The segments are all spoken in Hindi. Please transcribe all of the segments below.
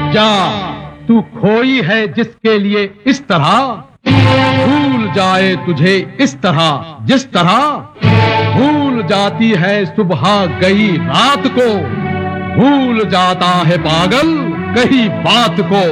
जा, तू खोई है जिसके लिए इस तरह, भूल जाए तुझे इस तरह जिस तरह भूल जाती है सुबह गई रात को, भूल जाता है पागल कही बात को।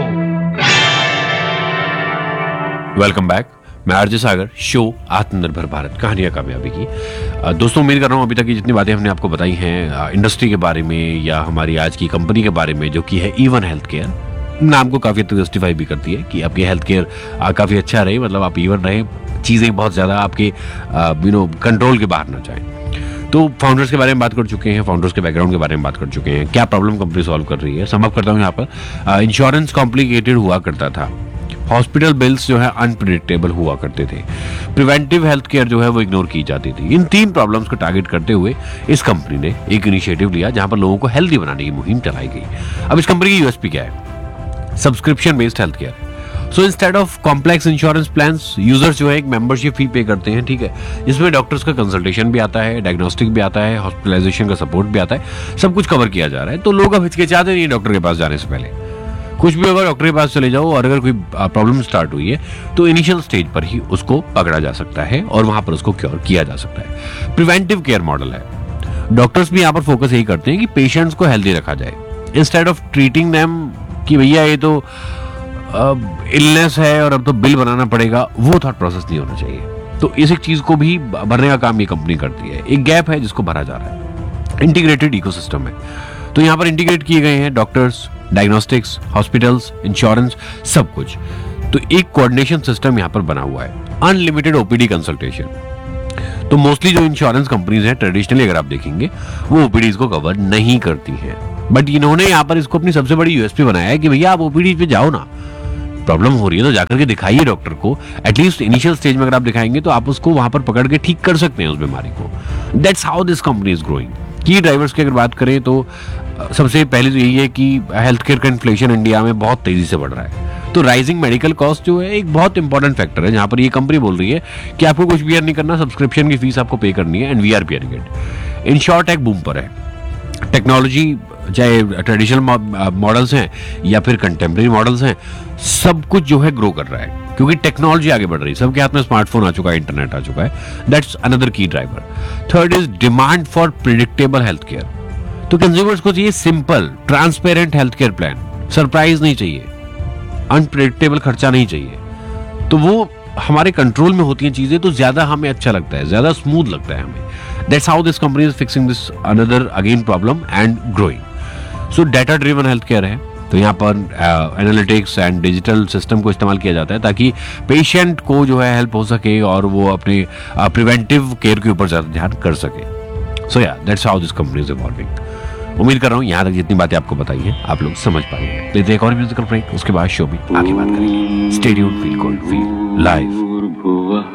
वेलकम बैक, मैं आरजे सागर, शो आत्मनिर्भर भारत कहानियां कामयाबी की। दोस्तों, उम्मीद कर रहा हूं अभी तक की जितनी बातें हमने आपको बताई हैं इंडस्ट्री के बारे में या हमारी आज की कंपनी के बारे में, जो कि है ईवन हेल्थ केयर, नाम को काफी जस्टिफाई भी करती है कि आपकी हेल्थ केयर काफी अच्छा रहे, मतलब आप ईवन रहे, चीजें बहुत ज्यादा आपके कंट्रोल के बाहर ना जाए। तो फाउंडर्स के बारे में बात कर चुके हैं, फाउंडर्स के बैकग्राउंड के बारे में बात कर चुके हैं, क्या प्रॉब्लम कंपनी सॉल्व कर रही है। समअप करता हूं यहाँ पर, इंश्योरेंस कॉम्प्लिकेटेड हुआ करता था, हॉस्पिटल बिल्स जो है अनप्रिडिक्टेबल हुआ करते थे, प्रिवेंटिव हेल्थ केयर जो है वो इग्नोर की जाती थी। इन 3 प्रॉब्लम्स को टारगेट करते हुए इस कंपनी ने एक इनिशिएटिव लिया जहां पर लोगों को हेल्दी बनाने की मुहिम चलाई गई। अब इस कंपनी की यूएसपी क्या है? Subscription based health care. So instead of complex insurance plans, users जो है एक मेंबरशिप फी पे करते हैं, ठीक है, जिसमें डॉक्टर्स का कंसल्टेशन भी आता है, डायग्नोस्टिक भी आता है, हॉस्पिटलाइजेशन का सपोर्ट भी आता है, सब कुछ कवर किया जा रहा है। तो लोग अब हिचकिचाते नहीं डॉक्टर के पास जाने से पहले। कुछ भी होगा डॉक्टर के पास चले जाओ, और अगर कोई प्रॉब्लम स्टार्ट हुई है तो इनिशियल स्टेज पर ही उसको पकड़ा जा सकता है और वहां पर उसको क्योर किया जा सकता है। प्रिवेंटिव केयर मॉडल है। डॉक्टर्स भी यहाँ पर फोकस यही करते हैं कि पेशेंट्स को हेल्दी रखा जाए, इंस्टेड ऑफ ट्रीटिंग देम कि भैया ये तो इलनेस है और अब तो बिल बनाना पड़ेगा, वो थॉट प्रोसेस नहीं होना चाहिए। तो इस एक चीज को भी भरने का काम ये कंपनी करती है। एक गैप है जिसको भरा जा रहा है। इंटीग्रेटेड इकोसिस्टम है, तो यहाँ पर इंटीग्रेट किए गए हैं डॉक्टर्स, डायग्नोस्टिक्स, हॉस्पिटल्स, इंश्योरेंस, सब कुछ। तो एक कोऑर्डिनेशन सिस्टम यहाँ पर बना हुआ है। Unlimited OPD consultation. तो मोस्टली जो इंश्योरेंस कंपनीज हैं ट्रेडिशनली अगर आप देखेंगे वो ओपीडीज को कवर नहीं करती हैं, बट इन्होंने यहाँ पर इसको अपनी सबसे बड़ी यूएसपी बनाया है कि भैया आप ओपीडी पे जाओ ना, प्रॉब्लम हो रही है तो जाकर के दिखाइए डॉक्टर को। एटलीस्ट इनिशियल स्टेज में अगर आप दिखाएंगे तो आप उसको वहां पर पकड़ के ठीक कर सकते हैं उस बीमारी को। That's how this company is growing. की ड्राइवर्स की अगर बात करें तो सबसे पहले तो यही है कि हेल्थ केयर का इन्फ्लेशन इंडिया में बहुत तेजी से बढ़ रहा है। तो राइजिंग मेडिकल कॉस्ट जो है एक बहुत इंपॉर्टेंट फैक्टर है, जहां पर ये कंपनी बोल रही है कि आपको कुछ भी नहीं करना, सब्सक्रिप्शन की फीस आपको पे करनी है, and we are pairing it. In short एक बूम पर है। टेक्नोलॉजी, चाहे ट्रेडिशनल मॉडल्स हैं या फिर कंटेम्प्रेरी मॉडल्स हैं, सब कुछ जो है ग्रो कर रहा है क्योंकि टेक्नोलॉजी आगे बढ़ रही है। सबके हाथ में स्मार्टफोन आ चुका है, इंटरनेट आ चुका है। दैट्स अनदर की driver. Third is demand for predictable health care. तो कंज्यूमर्स को चाहिए simple transparent health care plan, surprise नहीं चाहिए, अनप्रिडिक्टेबल खर्चा नहीं चाहिए। तो वो हमारे कंट्रोल में होती हैं चीजें तो ज्यादा हमें अच्छा लगता है, ज्यादा स्मूथ लगता है हमें। That's how this company is fixing this another again problem and growing. So data driven health care है, तो यहाँ पर एनालिटिक्स एंड डिजिटल सिस्टम को इस्तेमाल किया जाता है ताकि पेशेंट को जो है हेल्प हो सके और वो अपने प्रिवेंटिव केयर के ऊपर ज्यादा ध्यान कर सके। सो या that's how this company is evolving. उम्मीद कर रहा हूँ यहाँ तक जितनी बातें आपको बताई हैं आप लोग समझ पाएंगे। लेते एक और म्यूजिकल ब्रेक, उसके बाद शो भी आगे बात करेंगे। Stay tuned, feel good, feel live.